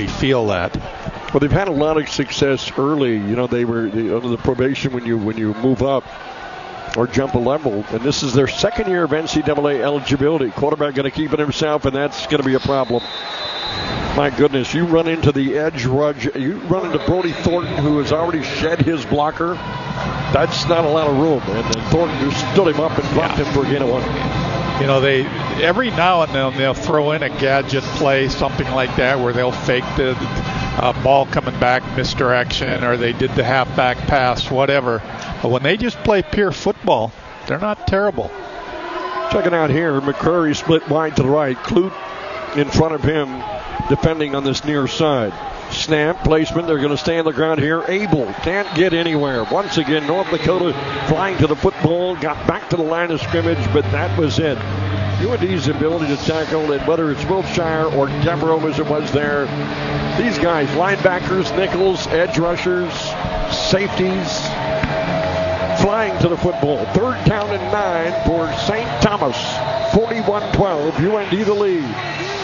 really feel that. Well, they've had a lot of success early. You know, they were under the probation when you move up or jump a level. And this is their second year of NCAA eligibility. Quarterback going to keep it himself, and that's going to be a problem. My goodness, you run into the edge rush. You run into Brody Thornton, who has already shed his blocker. That's not a lot of room. And then Thornton just stood him up and dropped him for a gain of 1. You know, they every now and then they'll throw in a gadget play, something like that, where they'll fake the ball coming back, misdirection, or they did the halfback pass, whatever. But when they just play pure football, they're not terrible. Check it out here. McCurry split wide to the right. Clute in front of him, defending on this near side. Snap, placement, they're going to stay on the ground here. Abel can't get anywhere. Once again, North Dakota flying to the football, got back to the line of scrimmage, but that was it. UND's ability to tackle, and whether it's Wiltshire or Devereaux as it was there, these guys, linebackers, nickels, edge rushers, safeties, flying to the football. Third down and 9 for St. Thomas. 41-12, UND the lead.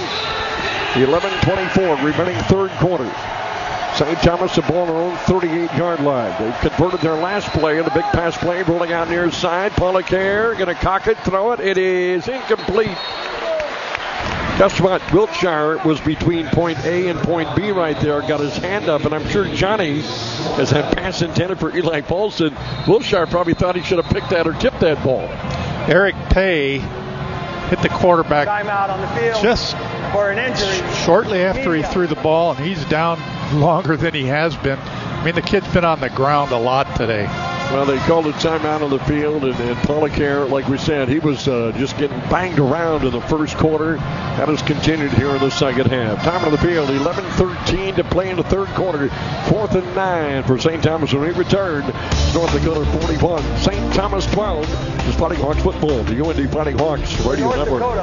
11:24 remaining third quarter. St. Thomas the ball on their own 38-yard line. They've converted their last play into a big pass play, rolling out near side. Pollacker going to cock it, throw it. It is incomplete. Guess what? Wiltshire was between point A and point B right there. Got his hand up, and I'm sure Johnny has had pass intended for Eli Paulson. Wiltshire probably thought he should have picked that or tipped that ball. Eric Pay hit the quarterback Timeout on the field just for an injury shortly after he threw the ball, and he's down longer than he has been. I mean, the kid's been on the ground a lot today. Well, they called a timeout on the field, and Pollacker, like we said, he was just getting banged around in the first quarter. That has continued here in the second half. Time on the field, 11:13 to play in the third quarter. 4th and 9 for St. Thomas when we return. North Dakota 41, St. Thomas 12. This is Fighting Hawks football, the UND Fighting Hawks Radio Network.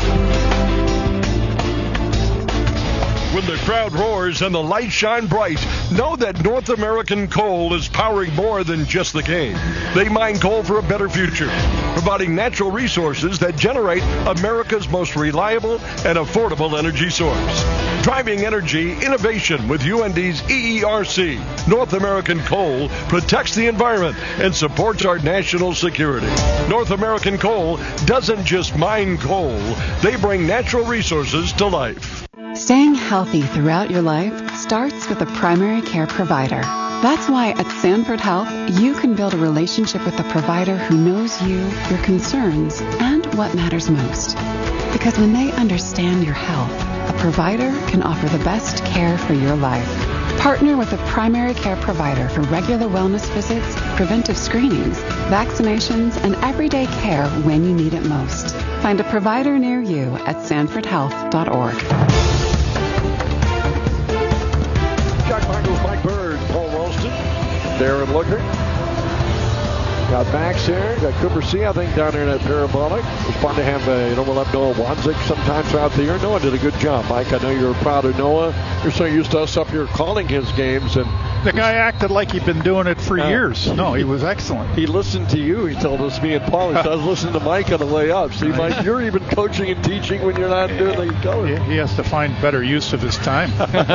When the crowd roars and the lights shine bright, know that North American Coal is powering more than just the game. They mine coal for a better future, providing natural resources that generate America's most reliable and affordable energy source. Driving energy innovation with UND's EERC. North American Coal protects the environment and supports our national security. North American Coal doesn't just mine coal, they bring natural resources to life. Staying healthy throughout your life starts with a primary care provider. That's why at Sanford Health, you can build a relationship with a provider who knows you, your concerns, and what matters most. Because when they understand your health, a provider can offer the best care for your life. Partner with a primary care provider for regular wellness visits, preventive screenings, vaccinations, and everyday care when you need it most. Find a provider near you at sanfordhealth.org. Chuck Michaels, Mike Bird, Paul Ralston, Darren Looker. Got Max here, got Cooper C, I think, down there in that parabolic. It's fun to have, we'll have Noah Wanzik sometime throughout the year. Noah did a good job, Mike. I know you're proud of Noah. You're so used to us up here calling his games. And the guy acted like he'd been doing it for years. No, he was excellent. He listened to you, he told us, me and Paul. He said, I was listening to Mike on the way up. See, Mike, you're even coaching and teaching when you're not doing the color. He has to find better use of his time.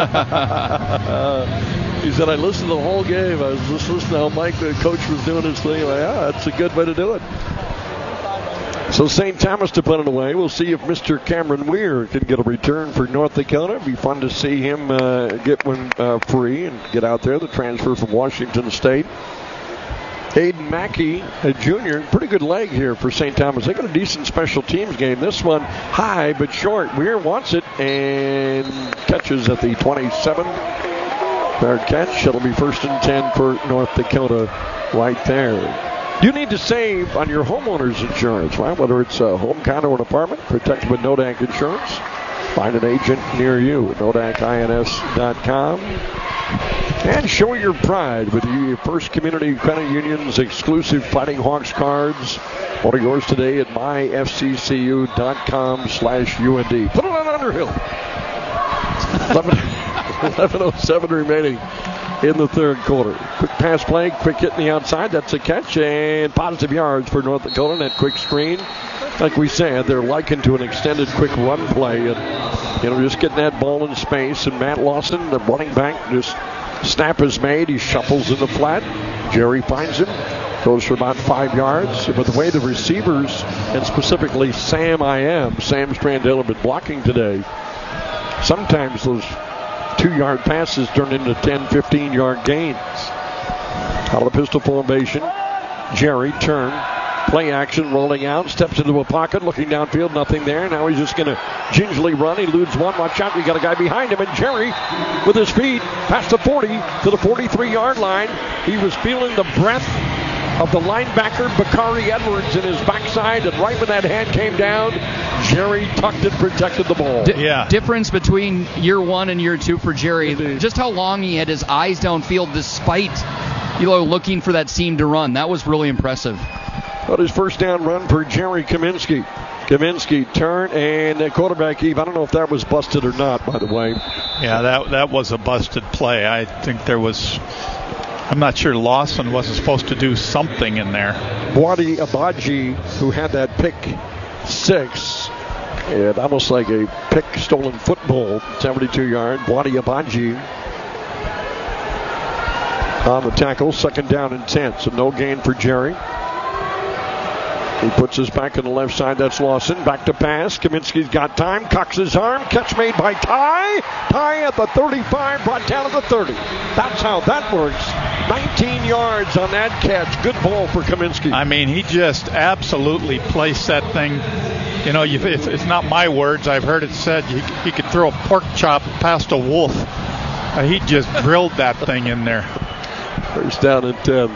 He said, I listened to the whole game. I was just listening to how Mike, the coach, was doing his thing. Like, that's a good way to do it. So St. Thomas to put it away. We'll see if Mr. Cameron Weir can get a return for North Dakota. It'd be fun to see him get one free and get out there. The transfer from Washington State. Hayden Mackey, a junior, pretty good leg here for St. Thomas. They got a decent special teams game. This one high but short. Weir wants it and catches at the 27. Fair catch. It'll be 1st and 10 for North Dakota right there. You need to save on your homeowner's insurance, right? Whether it's a home, condo, or an apartment, protected with Nodak Insurance. Find an agent near you at NodakINS.com. And show your pride with the First Community Credit Union's exclusive Fighting Hawks cards. Order yours today at myfccu.com/UND. Put it on Underhill. 11:07 remaining in the third quarter. Quick pass play, quick hit in the outside. That's a catch and positive yards for North Dakota. That quick screen, like we said, they're likened to an extended quick run play. And, just getting that ball in space. And Matt Lawson, the running back, just snap is made. He shuffles in the flat. Jerry finds him. Goes for about 5 yards. But the way the receivers, and specifically Sam Strandell, have been blocking today, sometimes those 2-yard passes turn into 10, 15-yard gains. Out of the pistol formation. Jerry turn. Play action, rolling out. Steps into a pocket, looking downfield. Nothing there. Now he's just going to gingerly run. He eludes one. Watch out. We got a guy behind him. And Jerry, with his feet, past the 40 to the 43-yard line. He was feeling the breath of the linebacker, Bakari Edwards, in his backside, and right when that hand came down, Jerry tucked and protected the ball. Difference between year 1 and year 2 for Jerry. Just how long he had his eyes downfield despite looking for that seam to run. That was really impressive. But his first down run for Jerry Kaminsky. Kaminsky turn and the quarterback heave. I don't know if that was busted or not, by the way. Yeah, that was a busted play. I think there was... I'm not sure Lawson wasn't supposed to do something in there. Boadi Abaji, who had that pick 6, and almost like a pick stolen football, 72-yard. Boadi Abaji on the tackle, second down and 10. So no gain for Jerry. He puts his back on the left side. That's Lawson. Back to pass. Kaminsky's got time. Cocks his arm. Catch made by Ty. Ty at the 35. Brought down at the 30. That's how that works. 19 yards on that catch. Good ball for Kaminsky. I mean, he just absolutely placed that thing. It's not my words. I've heard it said he could throw a pork chop past a wolf. He just drilled that thing in there. First down and 10.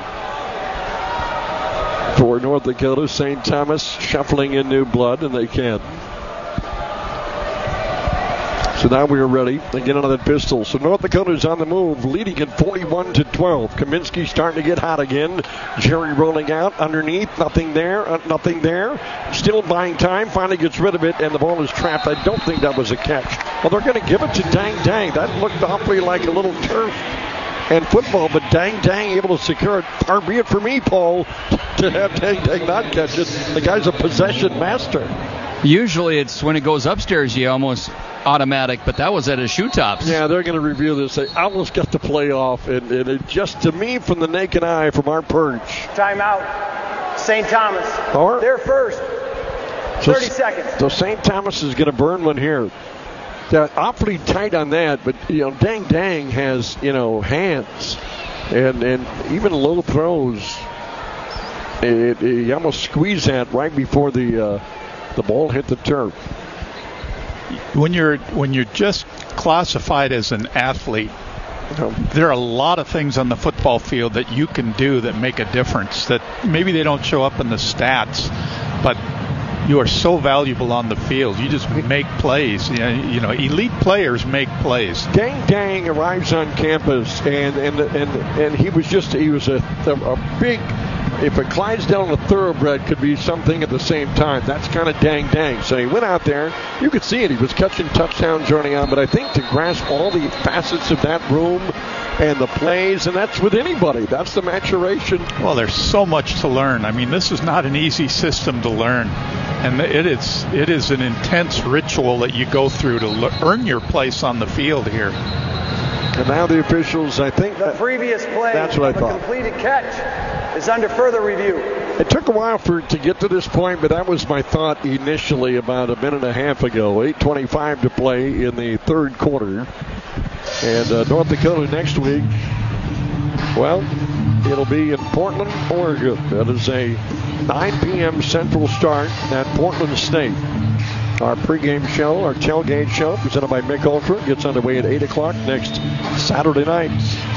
For North Dakota, St. Thomas shuffling in new blood, and they can. So now we are ready to get out of that pistol. So North Dakota's on the move, leading at 41-12. Kaminsky starting to get hot again. Jerry rolling out underneath. Nothing there. Nothing there. Still buying time. Finally gets rid of it, and the ball is trapped. I don't think that was a catch. Well, they're going to give it to Dang Dang. That looked awfully like a little turf and football, but Dang Dang able to secure it. Far be it for me, Paul, to have Dang Dang not catch it. The guy's a possession master. Usually it's when it goes upstairs, you almost automatic, but that was at his shoe tops. Yeah, they're going to review this. They almost got the play off, and it just, to me, from the naked eye, from our perch. Timeout. St. Thomas. Or, they're first. 30 seconds. So St. Thomas is going to burn one here. They're awfully tight on that, but Dang Dang has hands, and even low throws. He almost squeezed that right before the ball hit the turf. When you're just classified as an athlete, there are a lot of things on the football field that you can do that make a difference. That maybe they don't show up in the stats, but you are so valuable on the field. You just make plays. Elite players make plays. Dang Dang arrives on campus, and he was a big. If a Clydesdale and a thoroughbred could be something at the same time, that's kind of Dang Dang. So he went out there. You could see it. He was catching touchdowns early on, but I think to grasp all the facets of that room and the plays, and that's with anybody. That's the maturation. Well, there's so much to learn. I mean, this is not an easy system to learn. And it is an intense ritual that you go through to earn your place on the field here. And now the officials, I think the previous play, that's what I thought. Completed catch is under further review. It took a while to get to this point, but that was my thought initially about a minute and a half ago. 8:25 to play in the third quarter. And North Dakota next week, well, it'll be in Portland, Oregon. That is a 9 p.m. Central start at Portland State. Our pregame show, our tailgate show, presented by Mick Ultra, gets underway at 8 o'clock next Saturday night.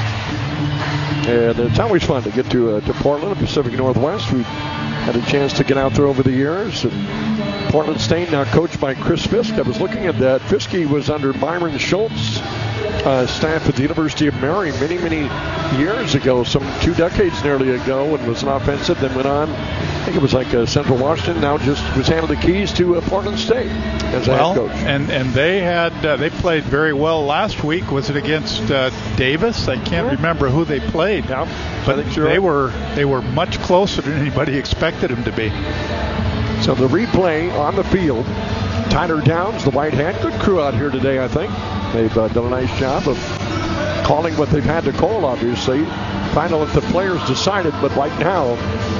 And it's always fun to get to Portland, the Pacific Northwest. We've had a chance to get out there over the years. And Portland State now coached by Chris Fisk. I was looking at that. Fiske was under Byron Schultz, staff at the University of Mary many years ago, some 2 decades nearly ago, and was an offensive, then went on, I think it was like Central Washington, now just was handed the keys to Portland State as a head coach. And they had they played very well last week. Was it against Davis? I can't remember who they played. Yeah, but I think you're they were much closer than anybody expected them to be. So the replay on the field. Tyler Downs, the right hand. Good crew out here today, I think. They've done a nice job of calling what they've had to call, obviously. Find out what the players decided, but right now,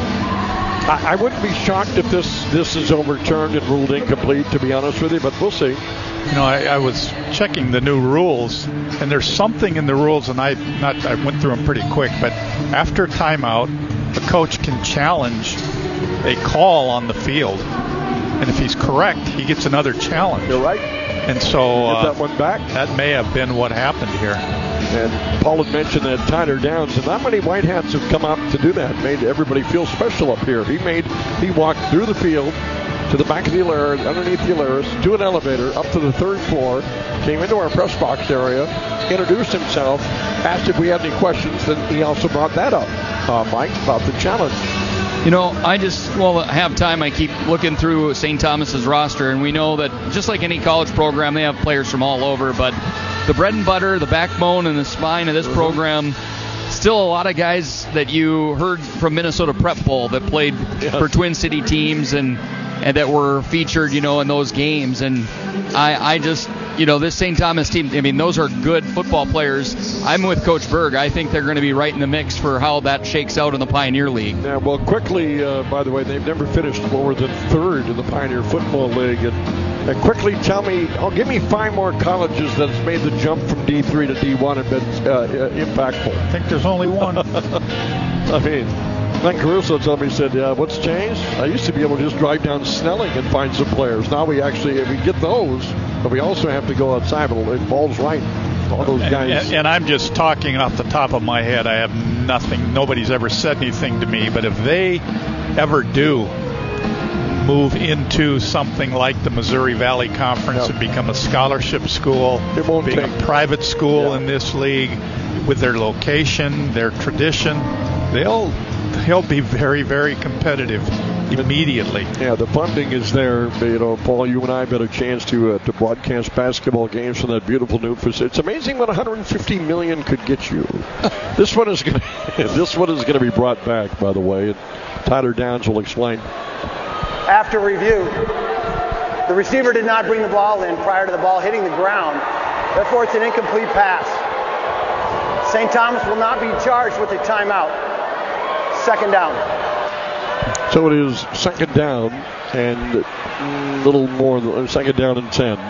I wouldn't be shocked if this is overturned and ruled incomplete, to be honest with you, but we'll see. You know, I was checking the new rules, and there's something in the rules, and I went through them pretty quick, but after timeout, the coach can challenge a call on the field. And if he's correct, he gets another challenge. You're right. And so get that one back. That may have been what happened here. And Paul had mentioned that Tyler Downs, and not many White Hats have come out to do that. Made everybody feel special up here. He walked through the field to the back of the Alaris, underneath the Alaris, to an elevator, up to the 3rd floor, came into our press box area, introduced himself, asked if we had any questions, then he also brought that up, Mike, about the challenge. You know, at halftime, I keep looking through St. Thomas's roster, and we know that just like any college program, they have players from all over, but the bread and butter, the backbone and the spine of this program, still a lot of guys that you heard from Minnesota Prep Bowl that played for Twin City teams and that were featured, in those games. And I just, this St. Thomas team, I mean, those are good football players. I'm with Coach Berg. I think they're going to be right in the mix for how that shakes out in the Pioneer League. Yeah, well, quickly, by the way, they've never finished lower than 3rd in the Pioneer Football League. And quickly tell me, give me 5 more colleges that's made the jump from D3 to D1 and been impactful. I think there's only one. I mean, Glenn Caruso told me, he said, what's changed? I used to be able to just drive down Snelling and find some players. Now we get those, but we also have to go outside. But it falls right. All those guys. And I'm just talking off the top of my head. I have nothing. Nobody's ever said anything to me. But if they ever do move into something like the Missouri Valley Conference and become a scholarship school, being a private school in this league, with their location, their tradition, they'll be very, very competitive immediately. Yeah, the funding is there. Paul, you and I have had a chance to broadcast basketball games from that beautiful new facility. It's amazing what $150 million could get you. This one is going to be brought back, by the way, and Tyler Downs will explain. After review, the receiver did not bring the ball in prior to the ball hitting the ground. Therefore, it's an incomplete pass. St. Thomas will not be charged with a timeout. 2nd down. So it is 2nd down and a little more, 2nd down and 10.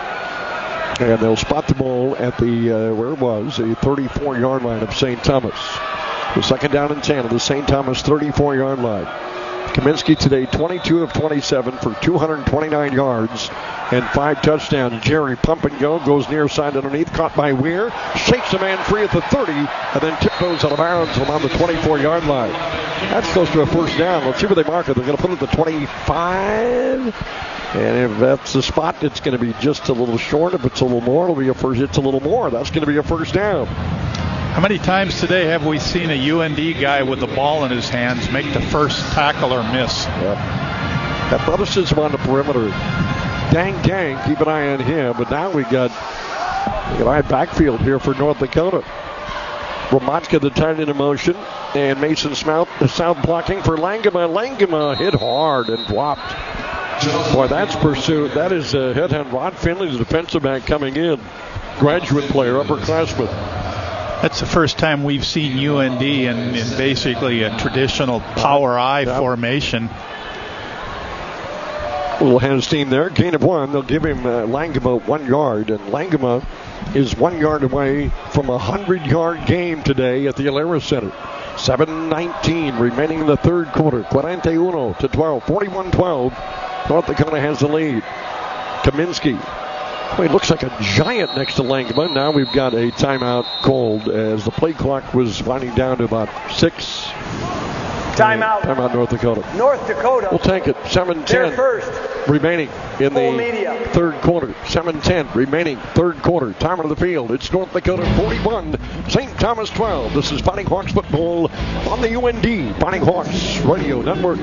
And they'll spot the ball at the, where it was, the 34-yard line of St. Thomas. The 2nd down and 10 of the St. Thomas 34-yard line. Kaminsky today 22 of 27 for 229 yards and 5 touchdowns. Jerry pump and go, goes near side underneath, caught by Weir, shakes a man free at the 30, and then tiptoes out of bounds on the 24-yard line. That's close to a 1st down. Let's see where they mark it. They're going to put it at the 25. And if that's the spot, it's going to be just a little short. If it's a little more, it'll be a first. It's a little more. That's going to be a 1st down. How many times today have we seen a UND guy with the ball in his hands make the first tackle or miss? Yep. Athleticism on the perimeter. Dang, keep an eye on him. But now we got a backfield here for North Dakota. Romatka, the tight end in motion, and Mason South blocking for Langema. Langema hit hard and flopped. Boy, that's pursuit. That is a hit on Rod Finley, the defensive back coming in. Graduate player, upperclassman. That's the first time we've seen UND in basically a traditional power I formation. A little hand steam there. Gain of 1. They'll give him Langema 1 yard. And Langema is 1 yard away from a 100-yard game today at the Alaris Center. 7:19 remaining in the 3rd quarter. 41-12. 41-12. North Dakota has the lead. Kaminsky. Well, he looks like a giant next to Langema. Now we've got a timeout called as the play clock was winding down to about 6. Timeout. Timeout, North Dakota. North Dakota. We'll take it. 7-10. They're first. Remaining in Full the media. third quarter. 7-10 remaining third quarter. Time of the field. It's North Dakota 41, St. Thomas 12. This is Fighting Hawks football on the UND Fighting Hawks Radio Network.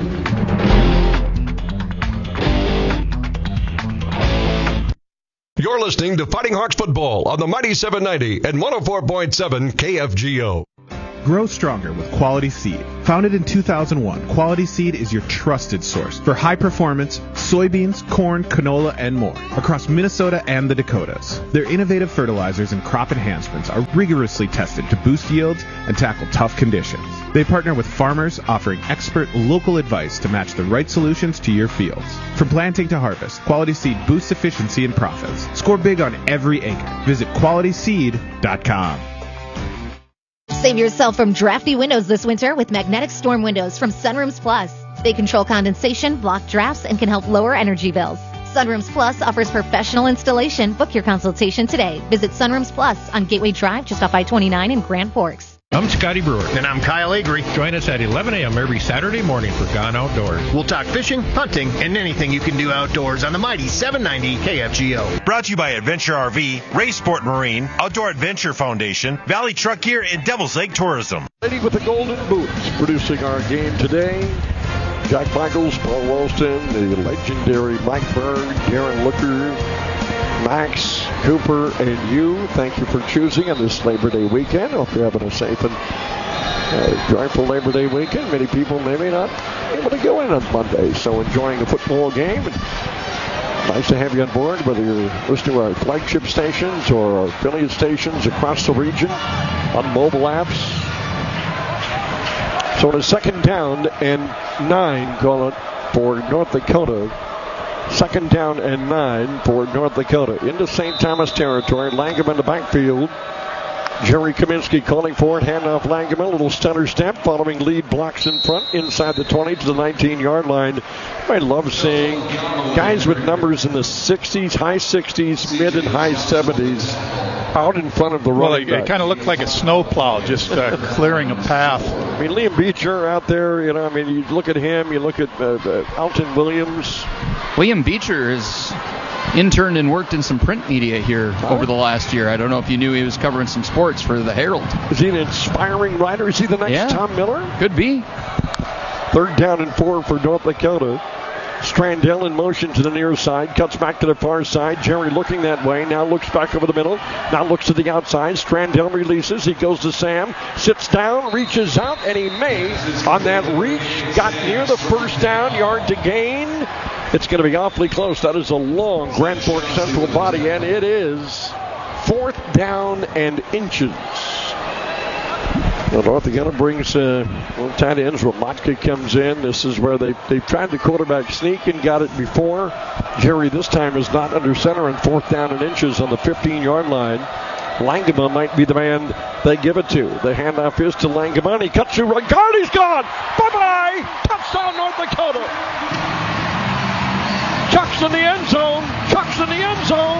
You're listening to Fighting Hawks football on the Mighty 790 and 104.7 KFGO. Grow stronger with Quality Seed. Founded in 2001, Quality Seed is your trusted source for high performance soybeans, corn, canola, and more across Minnesota and the Dakotas. Their innovative fertilizers and crop enhancements are rigorously tested to boost yields and tackle tough conditions. They partner with farmers, offering expert local advice to match the right solutions to your fields. From planting to harvest, Quality Seed boosts efficiency and profits. Score big on every acre. Visit qualityseed.com. Save yourself from drafty windows this winter with magnetic storm windows from Sunrooms Plus. They control condensation, block drafts, and can help lower energy bills. Sunrooms Plus offers professional installation. Book your consultation today. Visit Sunrooms Plus on Gateway Drive just off I-29 in Grand Forks. I'm Scotty Brewer. And I'm Kyle Agri. Join us at 11 a.m. every Saturday morning for Gone Outdoors. We'll talk fishing, hunting, and anything you can do outdoors on the Mighty 790 KFGO. Brought to you by Adventure RV, Ray Sport Marine, Outdoor Adventure Foundation, Valley Truck Gear, and Devil's Lake Tourism. Lady with the golden boots producing our game today. Jack Michaels, Paul Walston, the legendary Mike Berg, Darren Looker, Max, Cooper, and you. Thank you for choosing on this Labor Day weekend. Hope you're having a safe and joyful Labor Day weekend. Many people maybe not able to go in on Monday, so enjoying a football game. And nice to have you on board, whether you're listening to our flagship stations or our affiliate stations across the region on mobile apps. So in a 2nd down and 9, call it, for North Dakota. 2nd down and 9 for North Dakota. Into St. Thomas territory. Langam in the backfield. Jerry Kaminsky calling for it. Handoff Langam. A little stutter step. Following lead blocks in front. Inside the 20 to the 19-yard line. I love seeing guys with numbers in the 60s, high 60s, mid and high 70s out in front of the running back. It kind of looked like a snowplow just clearing a path. I mean, Liam Beecher out there, you look at him, you look at Alton Williams. Liam Beecher has interned and worked in some print media here over the last year. I don't know if you knew he was covering some sports for the Herald. Is he an inspiring writer? Is he the next Tom Miller? Could be. 3rd down and 4 for North Dakota. Strandell in motion to the near side, cuts back to the far side. Jerry looking that way, now looks back over the middle, now looks to the outside. Strandell releases, he goes to Sam, sits down, reaches out, and he may, on that reach, got near the 1st down, yard to gain. It's going to be awfully close. That is a long Grand Forks Central body, and it is 4th down and inches. Well, North Dakota brings tight ends. Romatka comes in. This is where they've tried the quarterback sneak and got it before. Jerry this time is not under center on 4th down and inches on the 15-yard line. Langama might be the man they give it to. The handoff is to Langama. He cuts through right guard. He's gone. Bye-bye. Touchdown, North Dakota. Chuck's in the end zone. Chuck's in the end zone.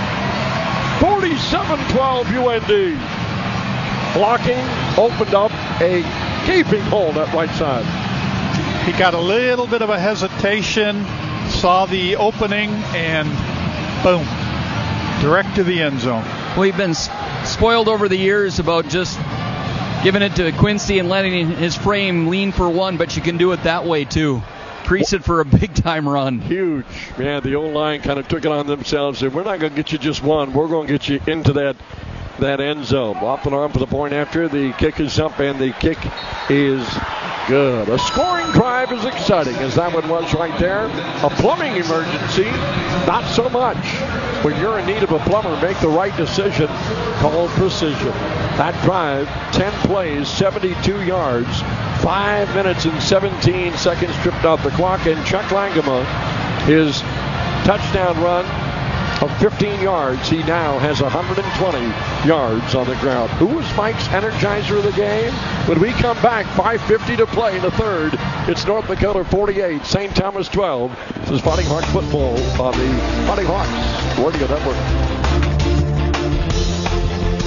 47-12 UND. Blocking opened up a gaping hole that right side. He got a little bit of a hesitation, saw the opening, and boom, direct to the end zone. Well, we've been spoiled over the years about just giving it to Quincy and letting his frame lean for one, but you can do it that way too. Crease it for a big-time run. Huge. Man, the old line kind of took it on themselves. Said, we're not going to get you just one. We're going to get you into that end zone. Off and on for the point after. The kick is up, and the kick is good. A scoring drive is exciting, as that one was right there. A plumbing emergency, not so much. When you're in need of a plumber, make the right decision. Call Precision. That drive, 10 plays, 72 yards, 5 minutes and 17 seconds stripped off the clock, and Chuck Langama, his touchdown run of 15 yards, he now has 120 yards on the ground. Who was Mike's energizer of the game? When we come back, 5:50 to play in the third, it's North Dakota 48, St. Thomas 12. This is Fighting Hawks football on the Fighting Hawks Radio Network.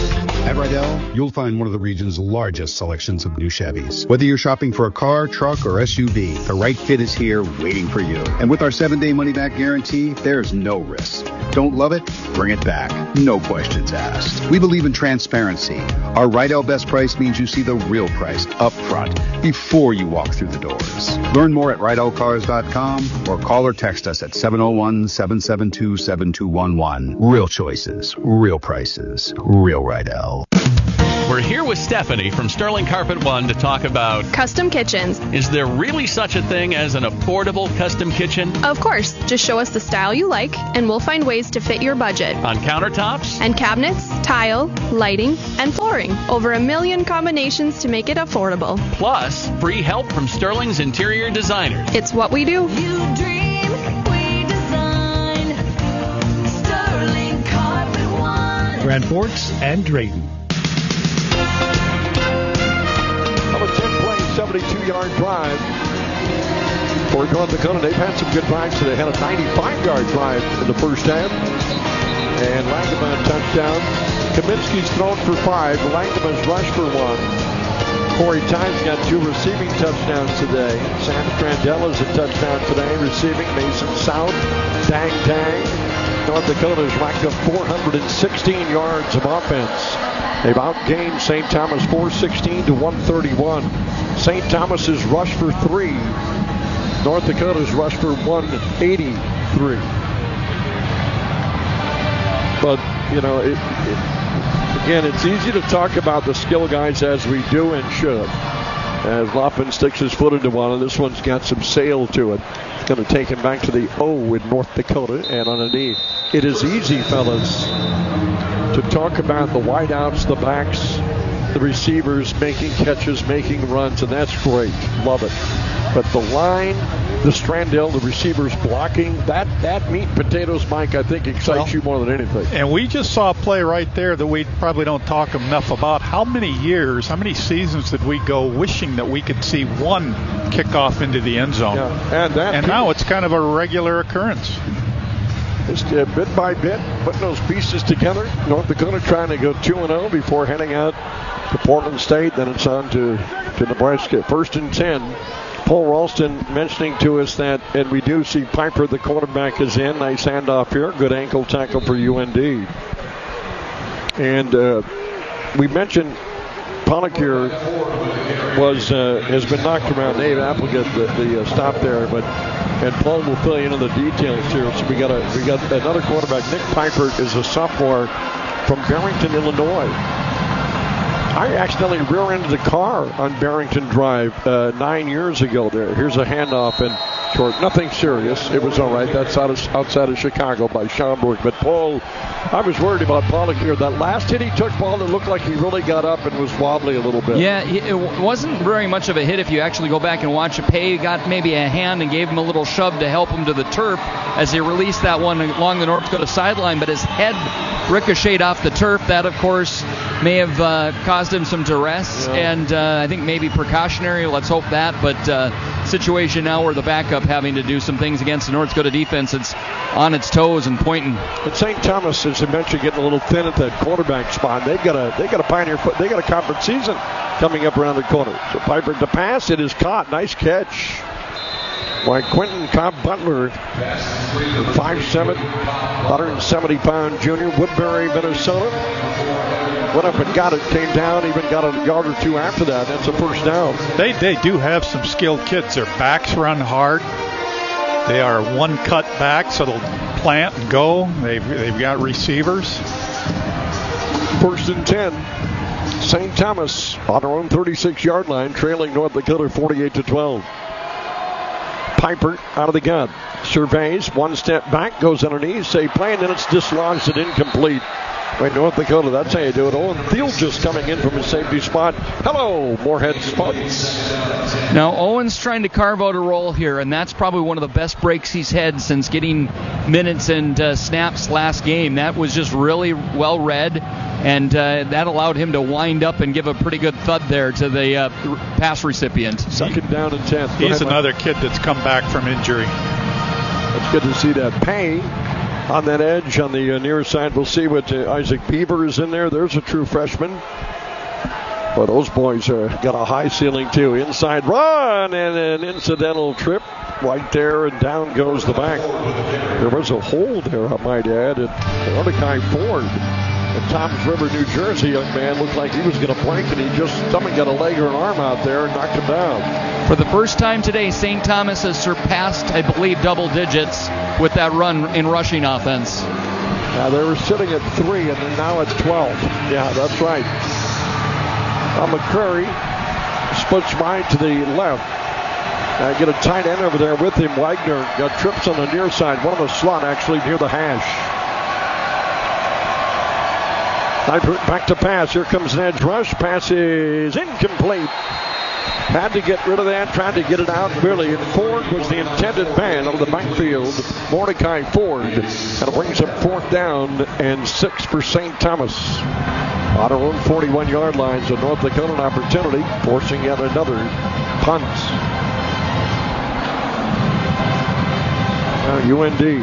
At Rydell, you'll find one of the region's largest selections of new Chevys. Whether you're shopping for a car, truck, or SUV, the right fit is here waiting for you. And with our 7-day money-back guarantee, there's no risk. Don't love it? Bring it back. No questions asked. We believe in transparency. Our Rydell Best Price means you see the real price up front before you walk through the doors. Learn more at RydellCars.com or call or text us at 701-772-7211. Real choices, real prices, real Rydell. We're here with Stephanie from Sterling Carpet One to talk about custom kitchens. Is there really such a thing as an affordable custom kitchen? Of course. Just show us the style you like, and we'll find ways to fit your budget. On countertops? And cabinets, tile, lighting, and flooring. Over 1 million combinations to make it affordable. Plus, free help from Sterling's interior designers. It's what we do. You dream, we design. Sterling Carpet One. Grand Forks and Drayton. A 10-play, 72-yard drive for North Dakota. They've had some good drives today. They had a 95-yard drive in the first half. And Langevin touchdown. Kaminsky's thrown for 5. Langevin's rushed for 1. Corey Tynes got 2 receiving touchdowns today. Sam Strandella's a touchdown today, receiving. Mason South, dang. North Dakota's racked up 416 yards of offense. They've outgained St. Thomas 416 to 131. St. Thomas has rushed for 3. North Dakota's rushed for 183. But, you know, again, it's easy to talk about the skill guys as we do and should. As Loppin sticks his foot into one, and this one's got some sail to it. It's going to take him back to the O in North Dakota and on a knee. It is easy, fellas, to talk about the wideouts, the backs, the receivers making catches, making runs, and that's great. Love it. But the line, the Strandell, the receivers blocking, that meat and potatoes, Mike, I think excites you more than anything. And we just saw a play right there that we probably don't talk enough about. How many years, how many seasons did we go wishing that we could see one kickoff into the end zone? Yeah, and now it's kind of a regular occurrence. Just bit by bit, putting those pieces together. North Dakota trying to go 2-0 before heading out to Portland State. Then it's on to Nebraska. 1st and 10. Paul Ralston mentioning to us that, and we do see Piper, the quarterback, is in. Nice handoff here. Good ankle tackle for UND. And we mentioned Pollock here has been knocked around. Dave Applegate, the stop there, and Paul will fill you into the details here. So we got another quarterback. Nick Piper is a sophomore from Barrington, Illinois. I accidentally rear-ended the car on Barrington Drive 9 years ago there. Here's a handoff and short. Nothing serious. It was all right. That's outside of Chicago by Schaumburg. But Paul, I was worried about Pollock here. That last hit he took, Paul, it looked like he really got up and was wobbly a little bit. Yeah, it wasn't very much of a hit if you actually go back and watch it. Pay got maybe a hand and gave him a little shove to help him to the turf as he released that one along the North Dakota sideline. But his head ricocheted off the turf. That, of course, may have caused him some duress, and I think maybe precautionary. Let's hope that. But situation now where the backup having to do some things against the North Dakota defense. It's on its toes and pointing. But St. Thomas, as I mentioned, getting a little thin at that quarterback spot. They've got a pioneer foot. They got a conference season coming up around the corner. So Piper to pass. It is caught. Nice catch by Quentin Cobb Butler, 5'7", 170-pound junior, Woodbury, Minnesota. Went up and got it, came down, even got a yard or two after that. That's a first down. They do have some skilled kids. Their backs run hard. They are one-cut backs, so they'll plant and go. They've got receivers. 1st and 10. St. Thomas on their own 36-yard line, trailing North Dakota 48-12. Piper out of the gun. Surveys, one step back, goes underneath, say play, and then it's dislodged and incomplete. Wait, North Dakota, that's how you do it. Owen Thiel just coming in from his safety spot. Hello, Moorhead Spuds. Now, Owen's trying to carve out a role here, and that's probably one of the best breaks he's had since getting minutes and snaps last game. That was just really well read, and that allowed him to wind up and give a pretty good thud there to the pass recipient. 2nd down and 10. He's another kid that's come back from injury. It's good to see that. Pay on that edge on the near side. We'll see what Isaac Beaver is in there. There's a true freshman. But those boys got a high ceiling, too. Inside run and an incidental trip right there, and down goes the back. There was a hole there, I might add, at Mordecai Ford. And Toms River, New Jersey, young man looked like he was going to blank, and he just got a leg or an arm out there and knocked him down. For the first time today, St. Thomas has surpassed, I believe, double digits with that run in rushing offense. Now they were sitting at 3, and then now it's 12. Yeah, that's right. McCurry splits wide to the left. Get a tight end over there with him. Wagner got trips on the near side. One on the slot, actually, near the hash. Back to pass. Here comes an edge rush. Pass is incomplete. Had to get rid of that. Tried to get it out. Really, and Ford was the intended man out of the backfield. Mordecai Ford. And it brings up 4th down and 6 for St. Thomas. On our own 41-yard line, so North Dakota an opportunity, forcing yet another punt. UND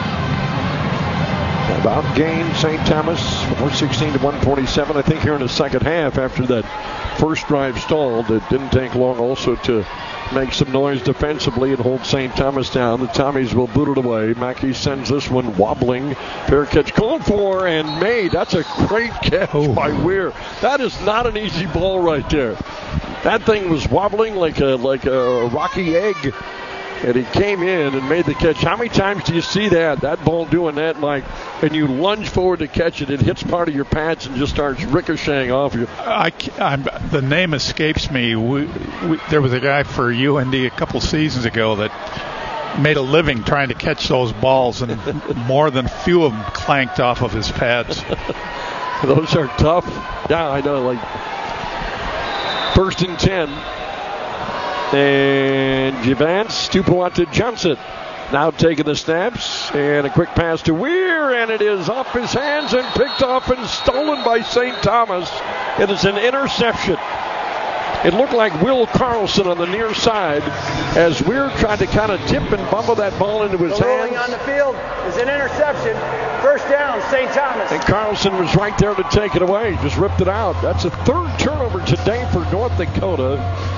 about gained St. Thomas 416 to 147. I think here in the second half, after that first drive stalled, it didn't take long also to make some noise defensively and hold St. Thomas down. The Tommies will boot it away. Mackey sends this one wobbling. Fair catch called for and made. That's a great catch by Weir. That is not an easy ball right there. That thing was wobbling like a rocky egg. And he came in and made the catch. How many times do you see that ball doing that, Mike, and you lunge forward to catch it, it hits part of your pads and just starts ricocheting off you? The name escapes me. There was a guy for UND a couple seasons ago that made a living trying to catch those balls, and more than a few of them clanked off of his pads. Those are tough. Yeah, I know. Like 1st and 10. And Javance Tupuata Johnson now taking the snaps, and a quick pass to Weir, and it is off his hands and picked off and stolen by St. Thomas. It is an interception. It looked like Will Carlson on the near side as Weir tried to kind of tip and bumble that ball into his hands. Rolling on the field is an interception. 1st down, St. Thomas. And Carlson was right there to take it away. Just ripped it out. That's a 3rd turnover today for North Dakota.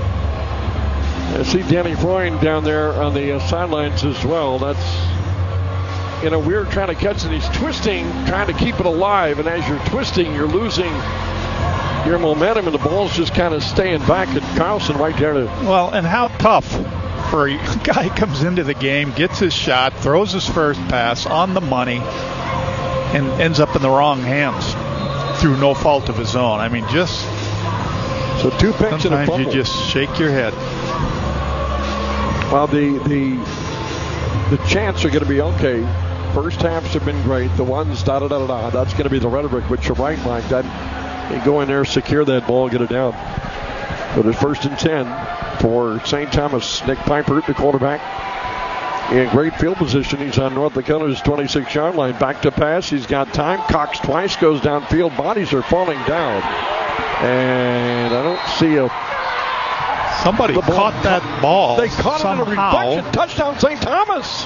I see Danny Freund down there on the sidelines as well. That's, Weir trying to catch it. He's twisting, trying to keep it alive. And as you're twisting, you're losing your momentum, and the ball's just kind of staying back. And Carlson right there to. Well, and how tough for a guy who comes into the game, gets his shot, throws his first pass on the money, and ends up in the wrong hands through no fault of his own. I mean, just. So 2 picks and a fumble. Sometimes you just shake your head. Well, the chants are going to be okay. First halves have been great. The ones da-da-da-da-da. That's going to be the rhetoric, but you're right, Mike. That you go in there, secure that ball, get it down. But it's 1st and 10 for St. Thomas. Nick Piper, the quarterback, in great field position. He's on North Dakota's 26-yard line. Back to pass. He's got time. Cox twice, goes downfield. Bodies are falling down. And I don't see a... Somebody caught that ball. They caught somehow. it in a reflection. Touchdown, St. Thomas.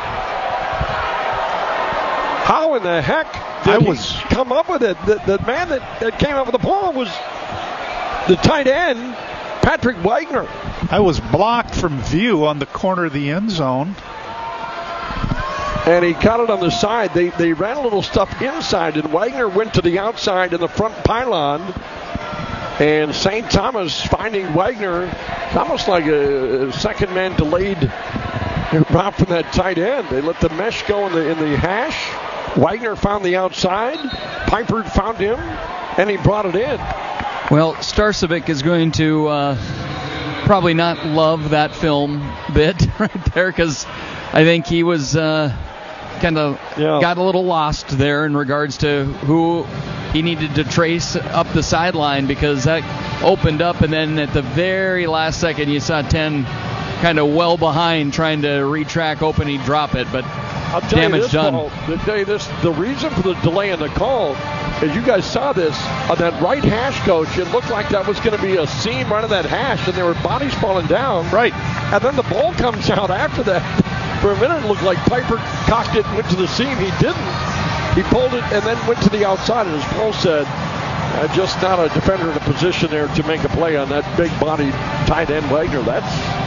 How in the heck did he come up with it? The man that came up with the ball was the tight end, Patrick Wagner. I was blocked from view on the corner of the end zone. And he caught it on the side. They ran a little stuff inside, and Wagner went to the outside in the front pylon. And St. Thomas finding Wagner, almost like a second man delayed route from that tight end. They let the mesh go in the hash. Wagner found the outside. Piper found him, and he brought it in. Well, Starcevic is going to probably not love that film bit right there, because I think he was kind of got a little lost there in regards to who he needed to trace up the sideline, because that opened up, and then at the very last second you saw 10 kind of well behind trying to retrack open. He'd drop it, but I'll tell damage you this, done. Paul, I'll tell you this, the reason for the delay in the call is you guys saw this on that right hash coach. It looked like that was going to be a seam right of that hash, and there were bodies falling down. Right. And then the ball comes out after that. For a minute, it looked like Piper cocked it and went to the seam. He didn't. He pulled it and then went to the outside. And as Paul said, just not a defender in a position there to make a play on that big-bodied tight end Wagner. That's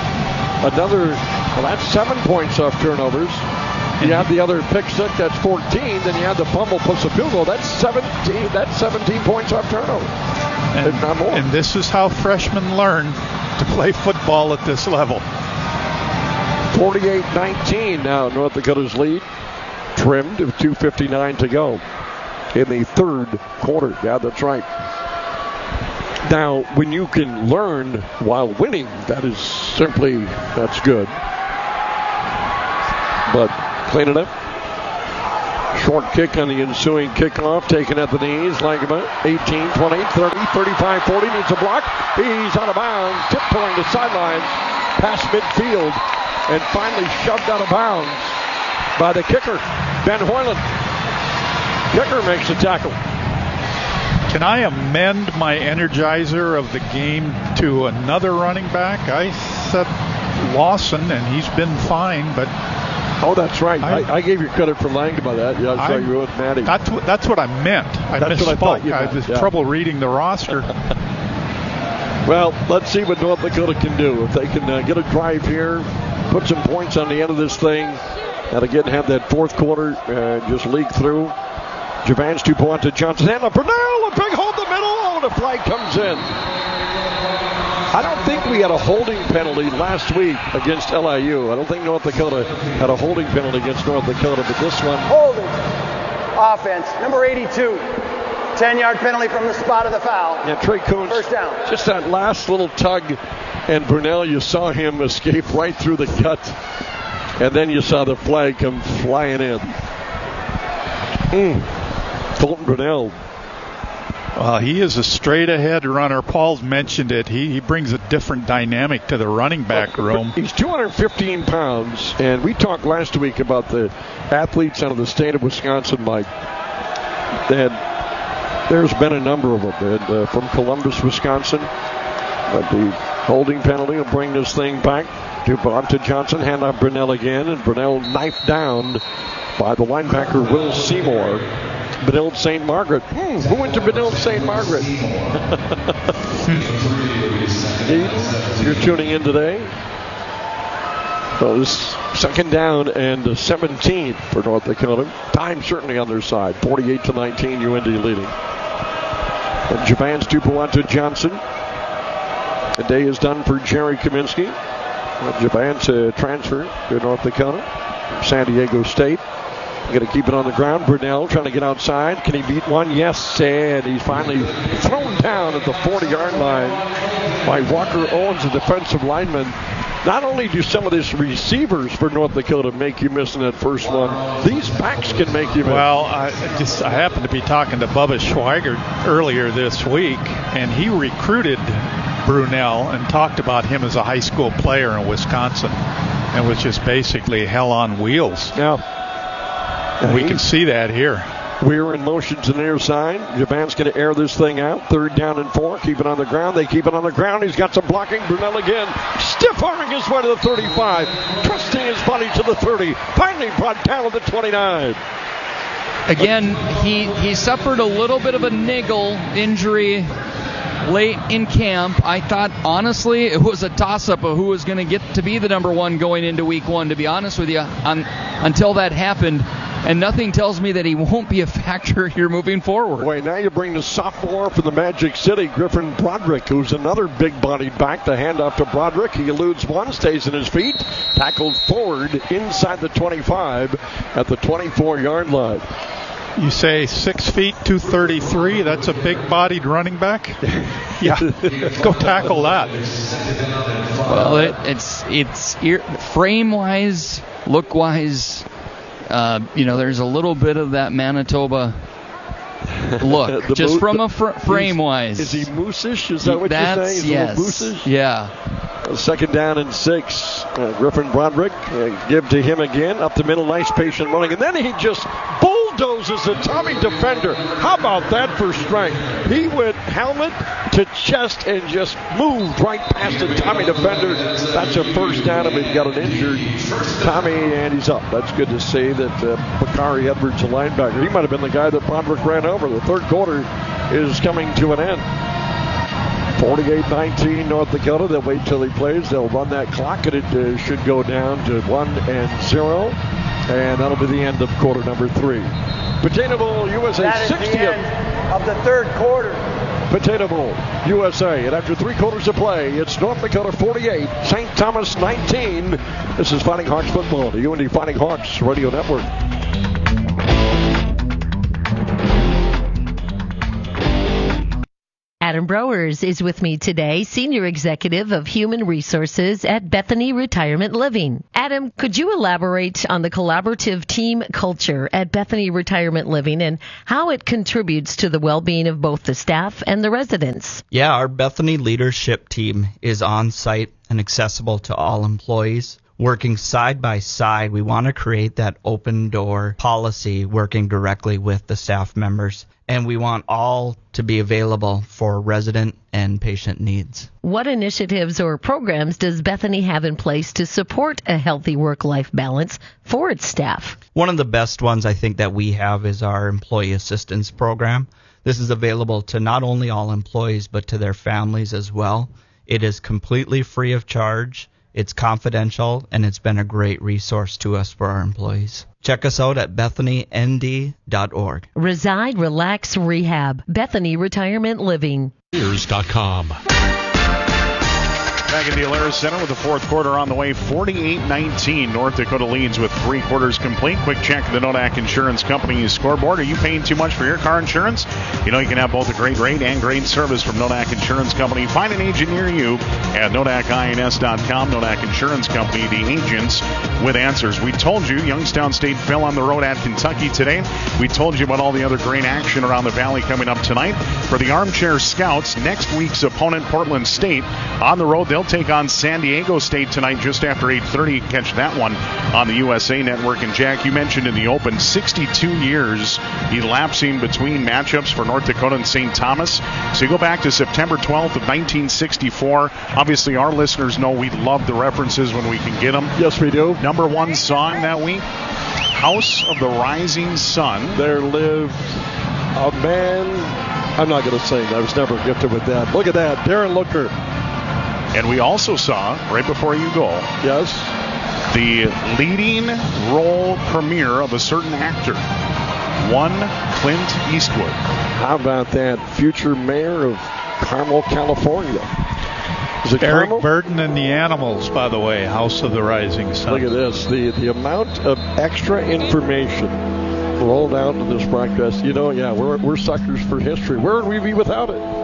7 points off turnovers. You have the other pick six, that's 14. Then you have the fumble plus a field goal. That's 17. That's 17 points off turnover, if not more. And this is how freshmen learn to play football at this level. 48-19 now. North Dakota's lead trimmed with 2:59 to go in the third quarter. Yeah, that's right. Now, when you can learn while winning, that's good. But clean it up. Short kick on the ensuing kickoff, taken at the knees, like about 18, 20, 30, 35, 40. Needs a block. He's out of bounds, tiptoeing the sidelines, past midfield, and finally shoved out of bounds by the kicker, Ben Hoyland. Kicker makes the tackle. Can I amend my energizer of the game to another running back? I said Lawson, and he's been fine, but... Oh, that's right. I gave you credit for lying about that. Yeah, I saw you with Maddie. That's what I meant. I misspoke. I had trouble reading the roster. Well, let's see what North Dakota can do. If they can get a drive here, put some points on the end of this thing, and again have that fourth quarter just leak through. Javance Dupont to Johnson. Hand up Burnell. A big hole in the middle. Oh, the flag comes in. I don't think we had a holding penalty last week against LIU. I don't think North Dakota had a holding penalty against North Dakota, but this one... Holding. Offense. Number 82. 10-yard penalty from the spot of the foul. Yeah, Trey Coons. First down. Just that last little tug, and Burnell, you saw him escape right through the gut. And then you saw the flag come flying in. Colton Burnell. Well, he is a straight-ahead runner. Paul's mentioned it. He brings a different dynamic to the running back room. He's 215 pounds, and we talked last week about the athletes out of the state of Wisconsin, Mike. There's been a number of them. And, from Columbus, Wisconsin, the holding penalty will bring this thing back. DuPont to Johnson, hand off Burnell again, and Burnell knifed down by the linebacker Will Seymour. Benilde St. Margaret. Who went to Benilde St. Margaret? You're tuning in today. So this second down and 17 for North Dakota. Time certainly on their side. 48-19, UND leading. And Javance Dupont to Johnson. The day is done for Jerry Kaminsky. Javance transfer to North Dakota from San Diego State. Going to keep it on the ground. Burnell trying to get outside. Can he beat one? Yes, and he's finally thrown down at the 40-yard line by Walker Owens, a defensive lineman. Not only do some of these receivers for North Dakota make you miss in that first one, these backs can make you miss. Well, I happened to be talking to Bubba Schweigert earlier this week, and he recruited Brunell and talked about him as a high school player in Wisconsin, and was just basically hell on wheels. Now, we can see that here. We're in motion to the near side. Javan's going to air this thing out. 3rd down and 4. Keep it on the ground. They keep it on the ground. He's got some blocking. Brunell again. Stiff arming his way to the 35. Twisting his body to the 30. Finally brought down to the 29. Again, he suffered a little bit of a niggle injury late in camp. I thought, honestly, it was a toss-up of who was going to get to be the number one going into week 1, to be honest with you, until that happened. And nothing tells me that he won't be a factor here moving forward. Wait, now you bring the sophomore from the Magic City, Griffin Broderick, who's another big-bodied back. The handoff to Broderick. He eludes one, stays in his feet. Tackled forward inside the 25 at the 24-yard line. You say 6 feet, 233. That's a big-bodied running back. Yeah, go tackle that. Well, it's frame-wise, look-wise. There's a little bit of that Manitoba look, just from a frame-wise. Is he moose-ish? Is that what you're saying? Is yes. A little moose-ish? Yeah. 2nd down and 6. Griffin Broderick, give to him again. Up the middle, nice patient running. And then he just bulldozes a Tommy defender. How about that for strength? He went helmet to chest and just moved right past the Tommy defender. That's a first down, and we've got an injured Tommy, and he's up. That's good to see that Bakari Edwards, a linebacker, he might have been the guy that Pondrick ran over. The third quarter is coming to an end. 48-19 North Dakota. They'll wait till he plays. They'll run that clock, and it should go down to 1-0. And that'll be the end of quarter number 3. Potato Bowl, USA 60th. That is the end of the third quarter. Potato Bowl, USA. And after 3 quarters of play, it's North Dakota 48, St. Thomas 19. This is Fighting Hawks football, the UND Fighting Hawks Radio Network. Adam Browers is with me today, Senior Executive of Human Resources at Bethany Retirement Living. Adam, could you elaborate on the collaborative team culture at Bethany Retirement Living and how it contributes to the well-being of both the staff and the residents? Yeah, our Bethany leadership team is on site and accessible to all employees. Working side by side, we want to create that open door policy working directly with the staff members. And we want all to be available for resident and patient needs. What initiatives or programs does Bethany have in place to support a healthy work-life balance for its staff? One of the best ones I think that we have is our employee assistance program. This is available to not only all employees but to their families as well. It is completely free of charge. It's confidential, and it's been a great resource to us for our employees. Check us out at BethanyND.org. Reside, Relax, Rehab. Bethany Retirement Living. Ears.com. Back in the Alaris Center with the fourth quarter on the way. 48-19. North Dakota leads with 3 quarters complete. Quick check of the Nodak Insurance Company scoreboard. Are you paying too much for your car insurance? You know you can have both a great rate and great service from Nodak Insurance Company. Find an agent near you at NodakINS.com. Nodak Insurance Company, the agents with answers. We told you Youngstown State fell on the road at Kentucky today. We told you about all the other great action around the Valley coming up tonight. For the Armchair Scouts, next week's opponent, Portland State, on the road. They'll take on San Diego State tonight just after 8:30. Catch that one on the USA Network. And Jack, you mentioned in the open, 62 years elapsing between matchups for North Dakota and St. Thomas. So you go back to September 12th of 1964. Obviously, our listeners know we love the references when we can get them. Yes, we do. Number 1 song that week, House of the Rising Sun. There lived a man. I'm not going to sing. I was never gifted with that. Look at that. Darren Looker. And we also saw, right before you go, yes, the leading role premiere of a certain actor, one Clint Eastwood. How about that? Future mayor of Carmel, California. Is it Eric Carmel? Burden and the Animals, by the way, House of the Rising Sun. Look at this. The amount of extra information rolled out in this broadcast. You know, yeah, we're suckers for history. Where would we be without it?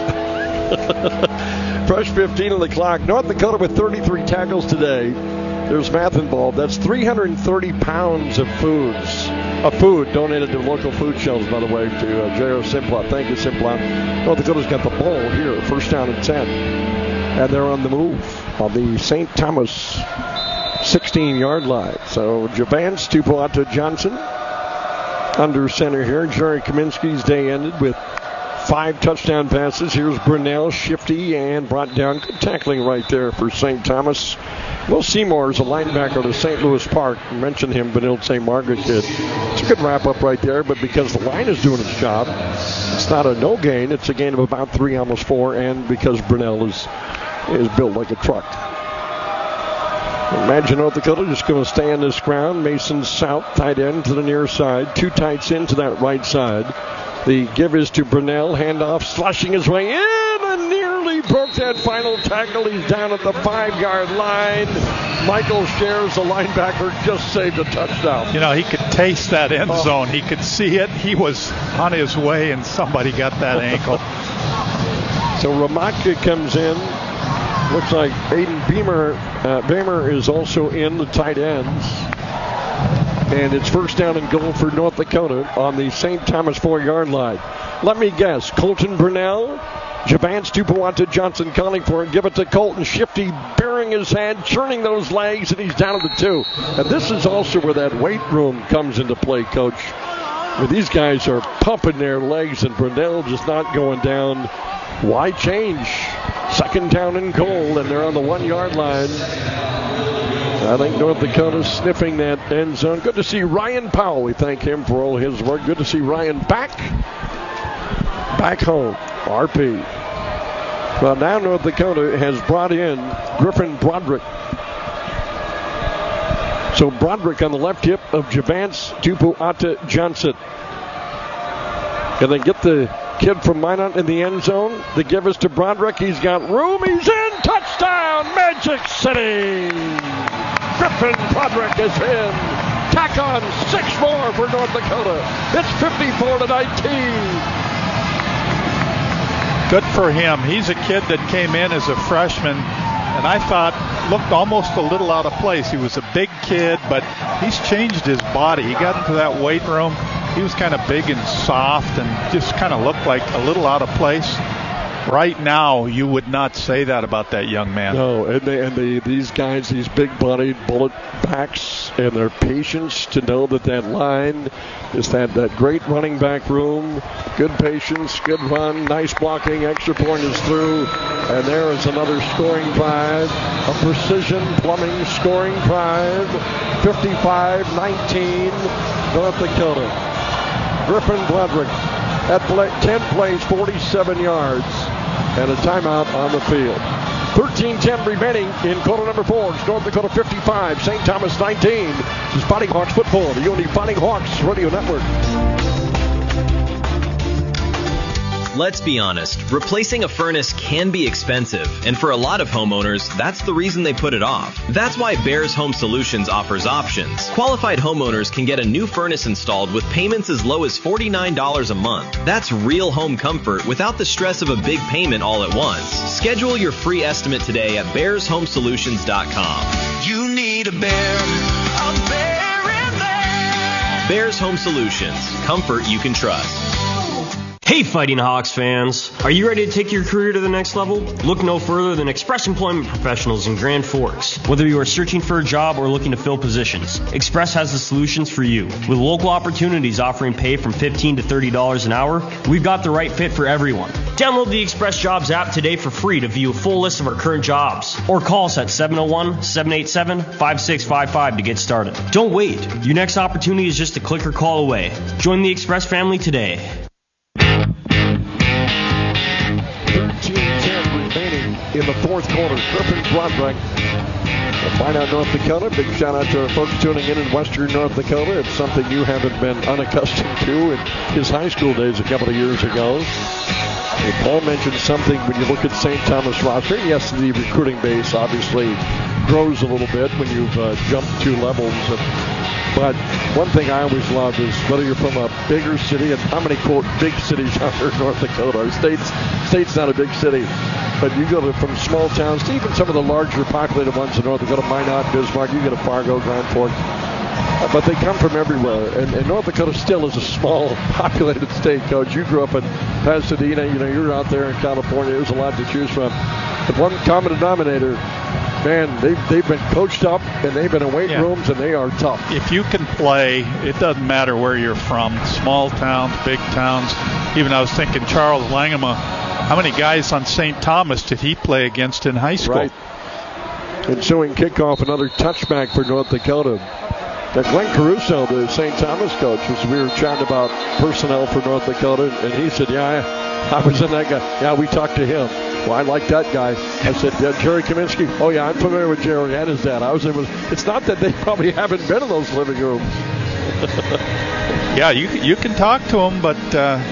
Fresh 15 on the clock. North Dakota with 33 tackles today. There's math involved. That's 330 pounds of food donated to local food shelves, by the way, to J.R. Simplot. Thank you, Simplot. North Dakota's got the ball here, first down and 10. And they're on the move on the St. Thomas 16-yard line. So Javance Tupuola Johnson under center here. Jerry Kaminsky's day ended with 5 touchdown passes. Here's Brunell, shifty, and brought down. Good tackling right there for St. Thomas. Will Seymour is a linebacker to St. Louis Park. I mentioned him, Benilde St. Margaret kid. It's a good wrap-up right there, but because the line is doing its job, it's not a no gain. It's a gain of about 3, almost 4, and because Brunell is built like a truck. Imagine North Dakota just going to stay on this ground. Mason South, tight end to the near side. 2 tights into that right side. The give is to Brunell. Handoff, slushing his way in, and nearly broke that final tackle. He's down at the 5-yard line. Michael Shares, the linebacker, just saved a touchdown. You know, he could taste that end zone. He could see it. He was on his way, and somebody got that ankle. So Ramatka comes in. Looks like Aiden Beamer is also in, the tight ends. And it's first down and goal for North Dakota on the St. Thomas 4-yard line. Let me guess. Colton Brunell, Javance Tupuola Johnson calling for it. Give it to Colton. Shifty, bearing his head, churning those legs, and he's down to the 2. And this is also where that weight room comes into play, Coach. These guys are pumping their legs, and Brunell just not going down. Why change? Second down and goal, and they're on the 1 yard line. I think North Dakota's sniffing that end zone. Good to see Ryan Powell. We thank him for all his work. Good to see Ryan back home. RP. Well, now North Dakota has brought in Griffin Broderick. So Broderick on the left hip of Javance Tupuata Johnson. And then get the kid from Minot in the end zone. They give us to Broderick. He's got room. He's in. Touchdown, Magic City. Griffin Broderick is in. Tack on 6 more for North Dakota. It's 54-19. Good for him. He's a kid that came in as a freshman, and I thought looked almost a little out of place. He was a big kid, but he's changed his body. He got into that weight room. He was kind of big and soft and just kind of looked like a little out of place. Right now, you would not say that about that young man. No, and these guys, these big-bodied bullet backs, and their patience to know that line is that great running back room, good patience, good run, nice blocking, extra point is through, and there is another scoring drive, a precision plumbing scoring drive, 55-19, North Dakota. Griffin Broderick at 10 plays, 47 yards, and a timeout on the field. 13-10 remaining in quarter number 4. It's North Dakota 55, St. Thomas 19. This is Fighting Hawks football, the UND Fighting Hawks Radio Network. Let's be honest, replacing a furnace can be expensive, and for a lot of homeowners, that's the reason they put it off. That's why Bears Home Solutions offers options. Qualified homeowners can get a new furnace installed with payments as low as $49 a month. That's real home comfort without the stress of a big payment all at once. Schedule your free estimate today at BearsHomeSolutions.com. You need a bear in there. Bears Home Solutions. Comfort you can trust. Hey Fighting Hawks fans, are you ready to take your career to the next level? Look no further than Express Employment Professionals in Grand Forks. Whether you are searching for a job or looking to fill positions, Express has the solutions for you. With local opportunities offering pay from $15 to $30 an hour, we've got the right fit for everyone. Download the Express Jobs app today for free to view a full list of our current jobs, or call us at 701-787-5655 to get started. Don't wait. Your next opportunity is just a click or call away. Join the Express family today. 13-10 remaining in the fourth quarter. Griffin Broderick will find out North Dakota. Big shout out to our folks tuning in western North Dakota. It's something you haven't been unaccustomed to in his high school days a couple of years ago. And Paul mentioned something when you look at St. Thomas roster. Yes, the recruiting base obviously grows a little bit when you've jumped 2 levels. But one thing I always love is whether you're from a bigger city, and how many, quote, big cities are there in North Dakota? Our state's not a big city. But you go from small towns to even some of the larger populated ones in North Dakota, Minot, Bismarck, you go to Fargo, Grand Forks. But they come from everywhere. And North Dakota still is a small, populated state, Coach. You grew up in Pasadena. You know, you're out there in California. There's a lot to choose from. But one common denominator, man, they've been coached up, and they've been in weight rooms, and they are tough. If you can play, it doesn't matter where you're from. Small towns, big towns. Even I was thinking Charles Langema, how many guys on St. Thomas did he play against in high school? Right. Ensuing kickoff, another touchback for North Dakota. Now, Glenn Caruso, the St. Thomas coach, we were chatting about personnel for North Dakota, and he said, I was in that guy. Yeah, we talked to him. Well, I like that guy. I said, Jerry Kaminsky. Oh, yeah, I'm familiar with Jerry and his dad. It's not that they probably haven't been in those living rooms. Yeah, you can talk to him, but,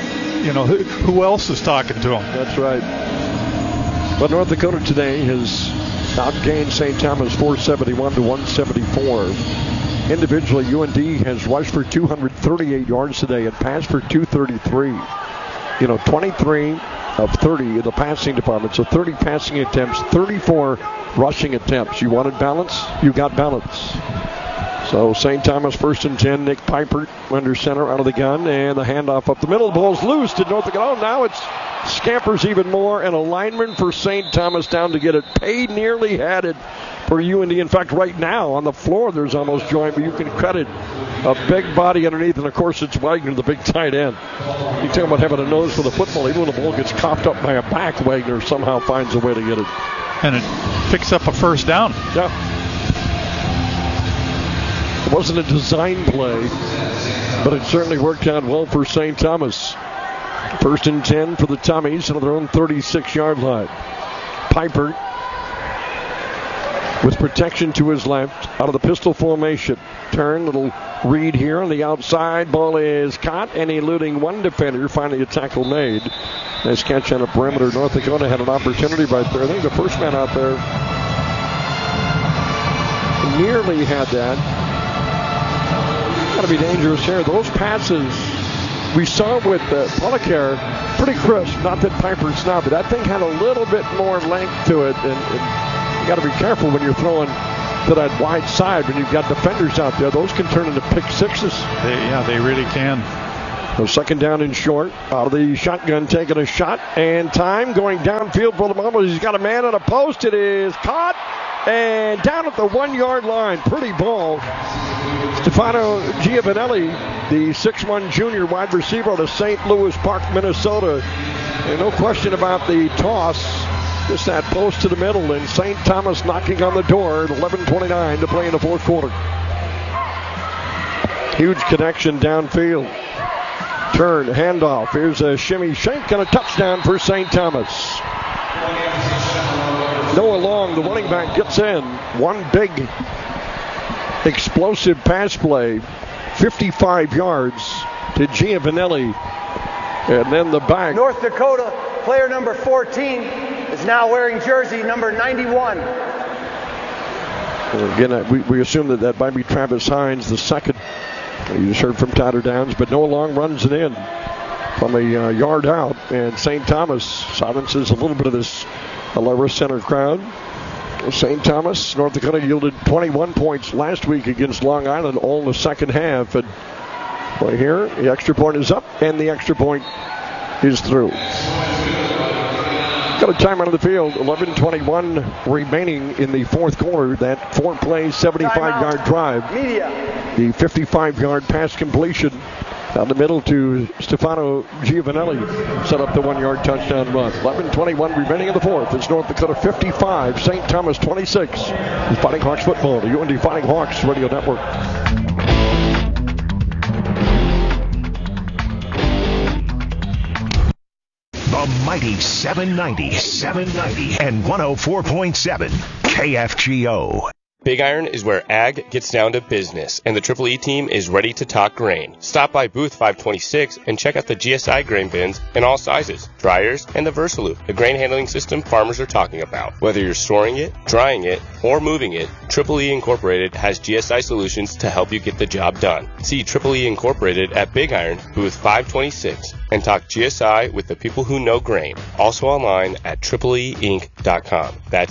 who else is talking to him? That's right. But North Dakota today has outgained St. Thomas 471 to 174. Individually, UND has rushed for 238 yards today and passed for 233. 23 of 30 in the passing department. So 30 passing attempts, 34 rushing attempts. You wanted balance? You got balance. So St. Thomas first and 10. Nick Piper under center out of the gun. And the handoff up the middle. The ball's loose to North Dakota. Oh, now it's scampers even more. And a lineman for St. Thomas down to get it. Paid nearly had it for UND. In fact, right now on the floor there's almost joint, but you can credit a big body underneath, and of course it's Wagner, the big tight end. You talk about having a nose for the football. Even when the ball gets coughed up by a back, Wagner somehow finds a way to get it. And it picks up a first down. Yeah. It wasn't a design play, but it certainly worked out well for St. Thomas. 1st and 10 for the Tommies on their own 36-yard line. Piper with protection to his left out of the pistol formation. Turn, little read here on the outside. Ball is caught and eluding one defender. Finally a tackle made. Nice catch on the perimeter. North Dakota had an opportunity right there. I think the first man out there nearly had that. Got to be dangerous here. Those passes we saw with Policare, pretty crisp. Not that Piper snapped, but that thing had a little bit more length to it. And you got to be careful when you're throwing to that wide side when you've got defenders out there. Those can turn into pick sixes. They really can. So 2nd down and short. Out of the shotgun, taking a shot. And time going downfield for the Mamas. He's got a man on a post. It is caught. And down at the 1-yard line. Pretty ball. Stefano Giovanelli, the 6'1 junior wide receiver out of St. Louis Park, Minnesota. And no question about the toss. Just that post to the middle, and St. Thomas knocking on the door at 11:29 to play in the 4th quarter. Huge connection downfield. Turn, handoff. Here's a shimmy shake and a touchdown for St. Thomas. Noah Long, the running back, gets in. One big explosive pass play. 55 yards to Giovanelli. And then the back. North Dakota, player number 14, is now wearing jersey number 91. Again, we assume that might be Travis Hines, the second. You just heard from Tyler Downs, but Noah Long runs it in from a yard out. And St. Thomas silences a little bit of this Alara Center crowd. St. Thomas, North Dakota yielded 21 points last week against Long Island, all in the second half. And right here, the extra point is up, and the extra point is through. Got a time out of the field, 11:21 remaining in the 4th quarter. That 4-play, 75-yard drive. Media. The 55-yard pass completion down the middle to Stefano Giovanelli set up the 1-yard touchdown run. 11:21 remaining in the 4th. It's North Dakota 55, St. Thomas 26. It's Fighting Hawks football, the UND Fighting Hawks Radio Network. The mighty 790 and 104.7 KFGO. Big Iron is where ag gets down to business, and the Triple E team is ready to talk grain. Stop by booth 526 and check out the GSI grain bins in all sizes, dryers, and the Versaloop, the grain handling system farmers are talking about. Whether you're storing it, drying it, or moving it, Triple E Incorporated has GSI solutions to help you get the job done. See Triple E Incorporated at Big Iron, booth 526, and talk GSI with the people who know grain. Also online at tripleeinc.com. That's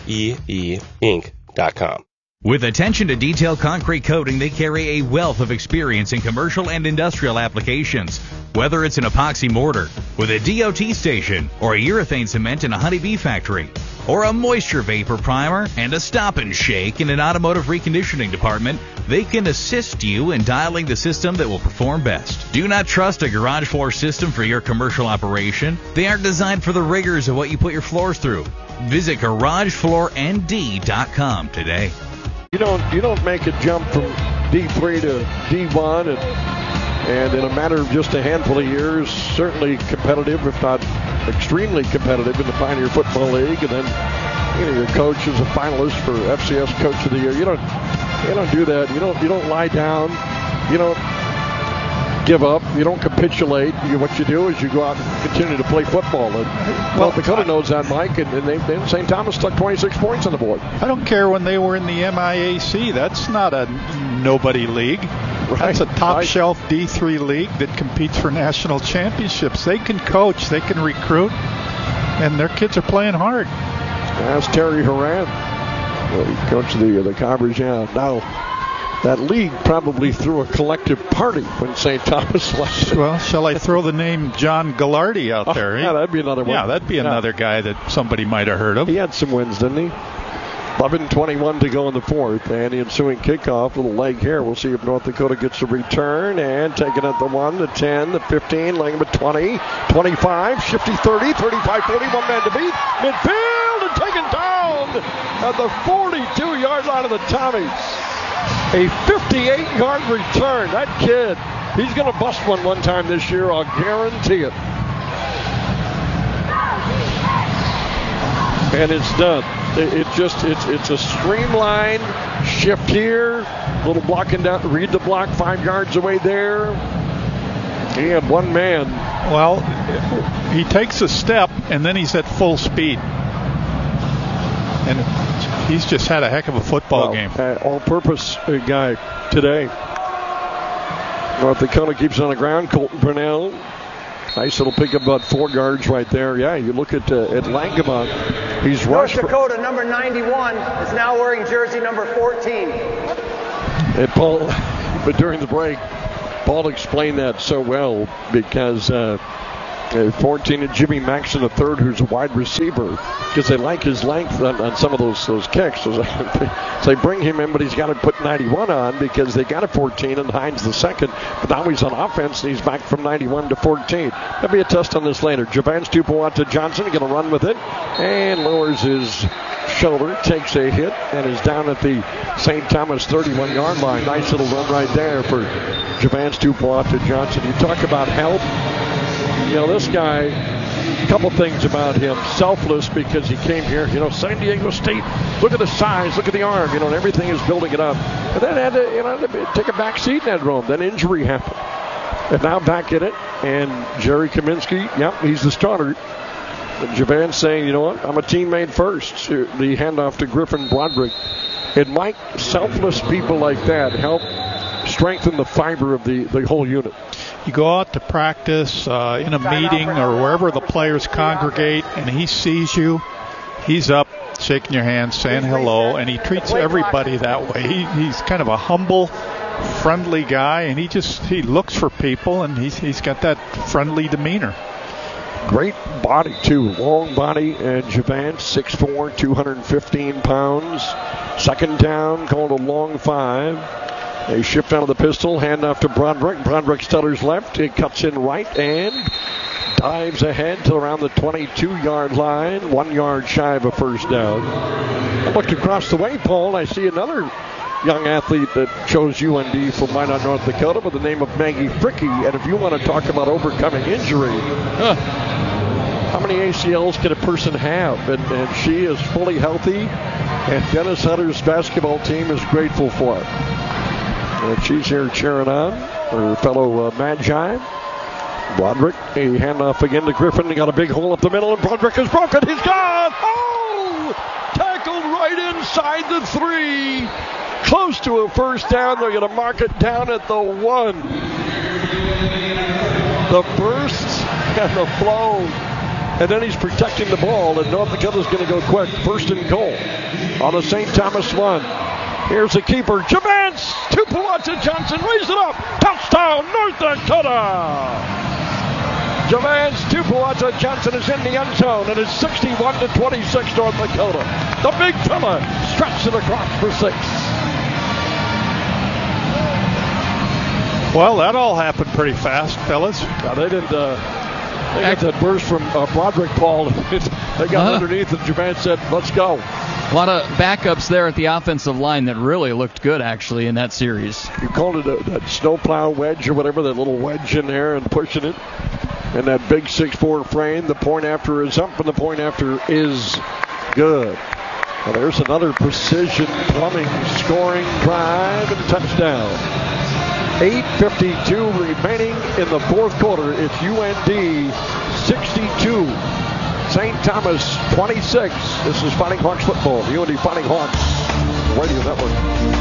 EEE Inc.com. With attention to detail concrete coating, they carry a wealth of experience in commercial and industrial applications. Whether it's an epoxy mortar with a DOT station, or a urethane cement in a honeybee factory, or a moisture vapor primer and a stop and shake in an automotive reconditioning department, they can assist you in dialing the system that will perform best. Do not trust a garage floor system for your commercial operation. They aren't designed for the rigors of what you put your floors through. Visit GarageFloorND.com today. You don't make a jump from D3 to D1 and in a matter of just a handful of years, certainly competitive, if not extremely competitive in the Pioneer Football League, and then your coach is a finalist for FCS Coach of the Year. You don't do that. You don't lie down. You don't give up. You don't capitulate. What you do is you go out and continue to play football. And North Dakota knows that, Mike, and St. Thomas stuck 26 points on the board. I don't care when they were in the MIAC. That's not a nobody league. Right. That's a top-shelf D3 league that competes for national championships. They can coach, they can recruit, and their kids are playing hard. That's Terry Horan, coach of the Cobbers. Yeah, now that league probably threw a collective party when St. Thomas left. Well, shall I throw the name John Gallardi out there? Yeah, that'd be another one. Yeah, that'd be another guy that somebody might have heard of. He had some wins, didn't he? 11:21 to go in the fourth, and the ensuing kickoff with a leg here. We'll see if North Dakota gets a return, and taking it the 1, the 10, the 15, laying him at 20, 25, shifty 30, 35, 40, one man to beat, midfield, and taken down at the 42-yard line of the Tommies. A 58-yard return. That kid, he's going to bust one time this year, I'll guarantee it. And it's done. It's a streamlined shift here. Little blocking down, read the block 5 yards away there. He had one man. Well, he takes a step and then he's at full speed. And he's just had a heck of a football game. All-purpose guy today. North Dakota keeps on the ground. Colton Purnell. Nice little pick up about 4 yards right there. Yeah, you look at Langemont. He's North rushed. Dakota, number 91, is now wearing jersey number 14. And Paul, but during the break, Paul explained that so well because 14 and Jimmy Maxson, a third, who's a wide receiver, because they like his length on some of those kicks. So they bring him in, but he's got to put 91 on because they got a 14 and Hines the second. But now he's on offense and he's back from 91 to 14. There'll be a test on this later. Javance Tupuola-Johnson going to run with it and lowers his shoulder, takes a hit, and is down at the St. Thomas 31-yard line. Nice little run right there for Javance Tupuola-Johnson. You talk about help. You know, this guy, a couple things about him. Selfless because he came here. You know, San Diego State, look at the size, look at the arm, you know, and everything is building it up. And then had to, take a back seat in that room. Then injury happened. And now back in it. And Jerry Kaminsky, he's the starter. And Javance saying, you know what, I'm a teammate first. The handoff to Griffin Broderick. And Mike, selfless people like that help strengthen the fiber of the whole unit. You go out to practice in a meeting or wherever the players congregate, and he sees you. He's up, shaking your hand, saying hello, and he treats everybody that way. He's kind of a humble, friendly guy, and he looks for people, and he's got that friendly demeanor. Great body, too. Long body, and Javance, 6'4", 215 pounds. Second down, called a long 5. They shift out of the pistol, hand off to Broderick. Broderick stutters left. He cuts in right and dives ahead to around the 22-yard line. 1 yard shy of a first down. I looked across the way, Paul, and I see another young athlete that chose UND from Minot, North Dakota, by the name of Maggie Fricke. And if you want to talk about overcoming injury, how many ACLs can a person have? And she is fully healthy, and Dennis Hunter's basketball team is grateful for it. And she's here cheering on her fellow Magi. Broderick, a handoff again to Griffin. He got a big hole up the middle, and Broderick is broken. He's gone. Oh! Tackled right inside the 3. Close to a first down. They're going to mark it down at the 1. The burst and the flow. And then he's protecting the ball, and North Dakota's going to go quick. First and goal on the St. Thomas 1. Here's the keeper, Javance Tupuola-Johnson, raise it up, touchdown, North Dakota! Javance Tupuola-Johnson is in the end zone, and it's 61-26 North Dakota. The big fella stretched it across for 6. Well, that all happened pretty fast, fellas. Now, they didn't. They got that burst from Broderick, Paul. They got underneath, and Javance said, let's go. A lot of backups there at the offensive line that really looked good, actually, in that series. You called it that snowplow wedge or whatever, that little wedge in there and pushing it. And that big 6'4" frame. The point after is up, and the point after is good. Well, there's another precision plumbing scoring drive and touchdown. 8:52 remaining in the fourth quarter. It's UND 62. St. Thomas 26. This is Fighting Hawks football. UND Fighting Hawks Radio Network.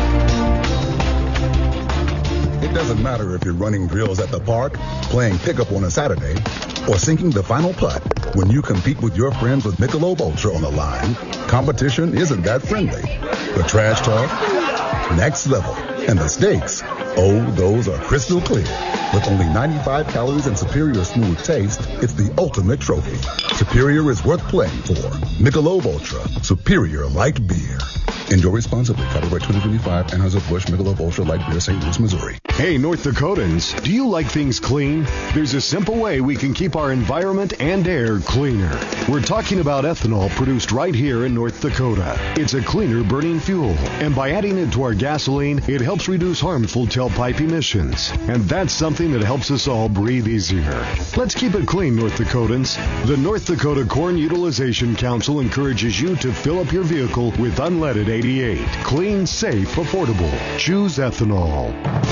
It doesn't matter if you're running drills at the park, playing pickup on a Saturday, or sinking the final putt. When you compete with your friends with Michelob Ultra on the line, competition isn't that friendly. The trash talk, next level. And the steaks, oh, those are crystal clear. With only 95 calories and superior smooth taste, it's the ultimate trophy. Superior is worth playing for. Michelob Ultra, superior light beer. Enjoy responsibly. Copyright 2025, Anheuser-Busch Michelob Ultra Light Beer, St. Louis, Missouri. Hey, North Dakotans, do you like things clean? There's a simple way we can keep our environment and air cleaner. We're talking about ethanol produced right here in North Dakota. It's a cleaner burning fuel, and by adding it to our gasoline, it helps reduce harmful tailpipe emissions. And that's something that helps us all breathe easier. Let's keep it clean, North Dakotans. The North Dakota Corn Utilization Council encourages you to fill up your vehicle with unleaded 88. Clean, safe, affordable. Choose ethanol.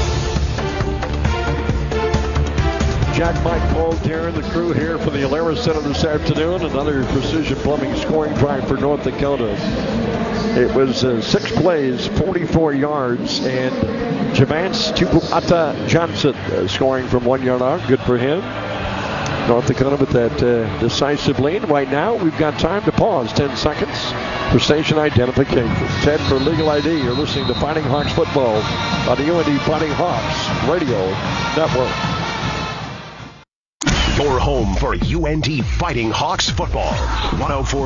Jack, Mike, Paul, Darren, the crew here for the Alara Center this afternoon. Another Precision Plumbing scoring drive for North Dakota. It was 6 plays, 44 yards, and Javance Tupuata Johnson scoring from 1 yard out. Good for him. North Dakota with that decisive lead. Right now, we've got time to pause 10 seconds for station identification. Ted for Legal ID. You're listening to Fighting Hawks football on the UND Fighting Hawks Radio Network. Your home for UND Fighting Hawks football. 104.